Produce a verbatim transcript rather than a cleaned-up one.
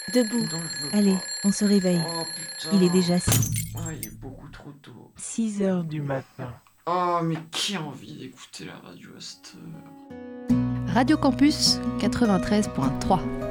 Debout. Non, je veux Allez, pas. on se réveille. Oh putain. Il est déjà Ah, il est beaucoup trop tôt. six heures du matin. Oh, mais qui a envie d'écouter la radio à cette heure ? Radio Campus quatre-vingt-treize point trois.